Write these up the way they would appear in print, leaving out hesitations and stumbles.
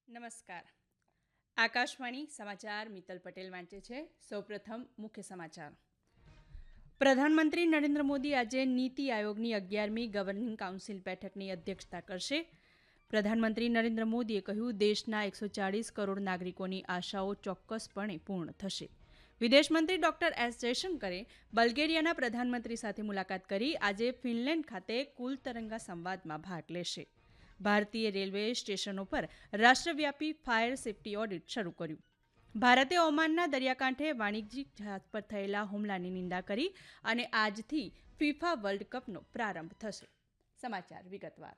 નમસ્કાર. આકાશવાણી સમાચાર મિત્તલ પટેલ વાંચે છે. સૌપ્રથમ મુખ્ય સમાચાર. પ્રધાનમંત્રી નરેન્દ્ર મોદી આજે નીતિ આયોગની 11મી ગવર્નિંગ કાઉન્સિલ બેઠકની અધ્યક્ષતા કરશે. પ્રધાનમંત્રી નરેન્દ્ર મોદીએ કહ્યું, દેશના 140 કરોડ નાગરિકોની આશાઓ ચોક્કસપણે પૂર્ણ થશે. વિદેશમંત્રી ડોક્ટર એસ જયશંકરે બલ્ગેરિયાના પ્રધાનમંત્રી સાથે મુલાકાત કરી આજે ફિનલેન્ડ ખાતે કુલ તરંગા સંવાદમાં ભાગ લેશે. ભારતીય રેલવે સ્ટેશનો પર રાષ્ટ્રવ્યાપી ફાયર સેફટી ઓડિટ શરૂ કર્યું. ભારતે ઓમાનના દરિયાકાંઠે વાણિજ્યિક જહાજ પર થયેલા હુમલાની નિંદા કરી અને આજથી ફિફા વર્લ્ડ કપનો પ્રારંભ થશે. સમાચાર વિગતવાર.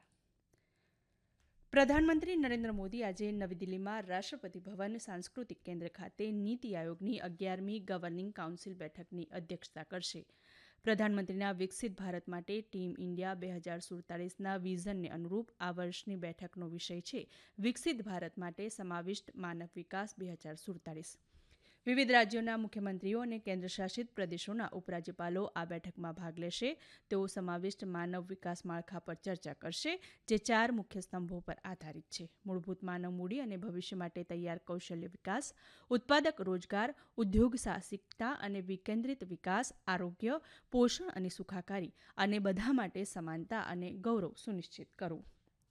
પ્રધાનમંત્રી નરેન્દ્ર મોદી આજે નવી દિલ્હીમાં રાષ્ટ્રપતિ ભવન સાંસ્કૃતિક કેન્દ્ર ખાતે નીતિ આયોગની 11મી ગવર્નિંગ કાઉન્સિલ બેઠકની અધ્યક્ષતા કરશે. પ્રધાનમંત્રીના વિકસિત ભારત માટે ટીમ ઇન્ડિયા 2047ના વિઝનને અનુરૂપ આ વર્ષની બેઠકનો વિષય છે વિકસિત ભારત માટે સમાવિષ્ટ માનવ વિકાસ 2047. વિવિધ રાજ્યોના મુખ્યમંત્રીઓ અને કેન્દ્રશાસિત પ્રદેશોના ઉપરાજ્યપાલો આ બેઠકમાં ભાગ લેશે. તેઓ સમાવિષ્ટ માનવ વિકાસ માળખા પર ચર્ચા કરશે, જે 4 મુખ્ય સ્તંભો પર આધારિત છે: મૂળભૂત માનવ મૂડી અને ભવિષ્ય માટે તૈયાર કૌશલ્ય વિકાસ, ઉત્પાદક રોજગાર, ઉદ્યોગ સાહસિકતા અને વિકેન્દ્રિત વિકાસ, આરોગ્ય, પોષણ અને સુખાકારી, અને બધા માટે સમાનતા અને ગૌરવ સુનિશ્ચિત કરવું.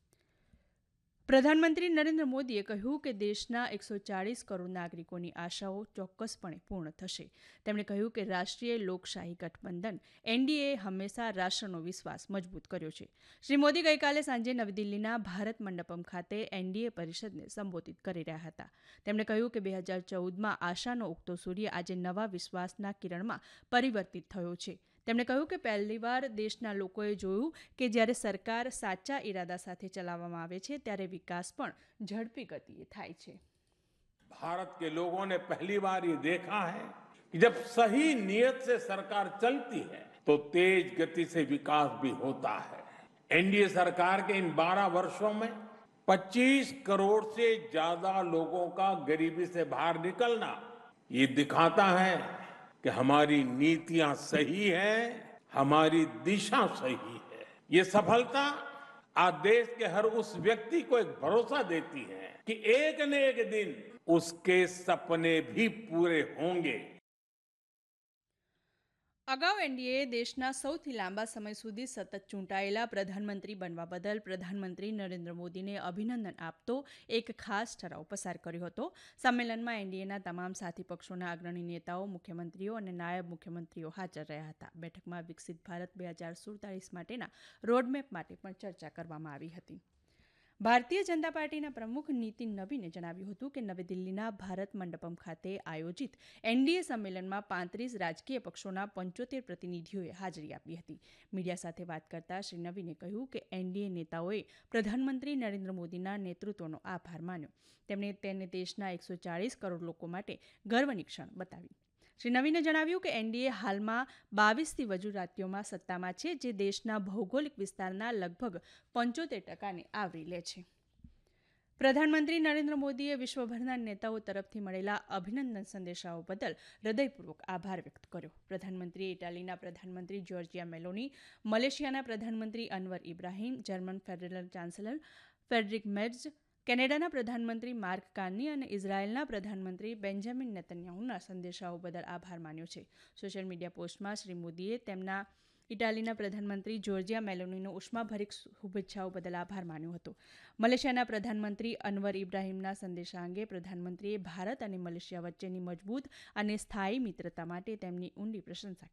પ્રધાનમંત્રી નરેન્દ્ર મોદીએ કહ્યું કે દેશના 140 કરોડ નાગરિકોની આશાઓ ચોક્કસપણે પૂર્ણ થશે. તેમણે કહ્યું કે રાષ્ટ્રીય લોકશાહી ગઠબંધન એનડીએ હંમેશા રાષ્ટ્રનો વિશ્વાસ મજબૂત કર્યો છે. શ્રી મોદી ગઈકાલે સાંજે નવી દિલ્હીના ભારત મંડપમ ખાતે એનડીએ પરિષદને સંબોધિત કરી રહ્યા હતા. તેમણે કહ્યું કે 2014માં આશાનો ઉગતો સૂર્ય આજે નવા વિશ્વાસના કિરણમાં પરિવર્તિત થયો છે. તેમણે કહ્યું કે પહેલીવાર દેશના લોકોએ જોયું કે જ્યારે સરકાર સાચા ઇરાદા સાથે ચલાવવામાં આવે છે ત્યારે વિકાસ પણ ઝડપી ગતિએ થાય છે. भारत के लोगों ने पहली बार ये देखा है कि जब सही नियत से सरकार चलती है तो तेज गति से विकास भी होता है. एनडीए सरकार के इन 12 वर्षों में 25 करोड़ से ज्यादा लोगों का गरीबी से बाहर निकलना ये दिखाता है कि हमारी नीतियां सही है, हमारी दिशा सही है. ये सफलता आज देश के हर उस व्यक्ति को एक भरोसा देती है कि एक न एक दिन उसके सपने भी पूरे होंगे. અગાઉ એનડીએ દેશના સૌથી લાંબા સમય સુધી સતત ચૂંટાયેલા પ્રધાનમંત્રી બનવા બદલ પ્રધાનમંત્રી નરેન્દ્ર મોદીને અભિનંદન આપતો એક ખાસ ઠરાવ પસાર કર્યો હતો. સંમેલનમાં એનડીએના તમામ સાથી પક્ષોના અગ્રણી નેતાઓ, મુખ્યમંત્રીઓ અને નાયબ મુખ્યમંત્રીઓ હાજર રહ્યા હતા. બેઠકમાં વિકસિત ભારત 2047 માટેના રોડમેપ માટે પણ ચર્ચા કરવામાં આવી હતી. ભારતીય જનતા પાર્ટીના પ્રમુખ નીતિન નવીને જણાવ્યું હતું કે નવી દિલ્હીના ભારત મંડપમ ખાતે આયોજિત એનડીએ સંમેલનમાં 35 રાજકીય પક્ષોના 75 પ્રતિનિધિઓએ હાજરી આપી હતી. મીડિયા સાથે વાત કરતા શ્રી નવીને કહ્યું કે એનડીએ નેતાઓએ પ્રધાનમંત્રી નરેન્દ્ર મોદીના નેતૃત્વનો આભાર માન્યો. તેમણે તેને દેશના 140 કરોડ લોકો માટે ગર્વની ક્ષણ બતાવી. શ્રી નવીને જણાવ્યું કે એનડીએ હાલમાં 22થી વધુ રાજ્યોમાં સત્તામાં છે, જે દેશના ભૌગોલિક વિસ્તારના લગભગ 75%ને આવરી લે છે. પ્રધાનમંત્રી નરેન્દ્ર મોદીએ વિશ્વભરના નેતાઓ તરફથી મળેલા અભિનંદન સંદેશાઓ બદલ હૃદયપૂર્વક આભાર વ્યક્ત કર્યો. પ્રધાનમંત્રીએ ઇટાલીના પ્રધાનમંત્રી જ્યોર્જિયા મેલોની, મલેશિયાના પ્રધાનમંત્રી Anwar Ibrahim, German federal chancellor Frederick મેર્ઝ, કેનેડાના પ્રધાનમંત્રી માર્ક કાર્ની અને ઇઝરાયેલના પ્રધાનમંત્રી બેન્જામિન નેતન્યાહુના સંદેશાઓ બદલ આભાર માન્યો છે. સોશિયલ મીડિયા પોસ્ટમાં શ્રી મોદીએ તેમના ઇટાલીના પ્રધાનમંત્રી જ્યોર્જિયા મેલોનીનો ઉષ્માભરીત શુભેચ્છાઓ બદલ આભાર માન્યો હતો. મલેશિયાના પ્રધાનમંત્રી અનવર ઇબ્રાહીમના સંદેશા અંગે પ્રધાનમંત્રીએ ભારત અને મલેશિયા વચ્ચેની મજબૂત અને સ્થાયી મિત્રતા માટે તેમની ઊંડી પ્રશંસા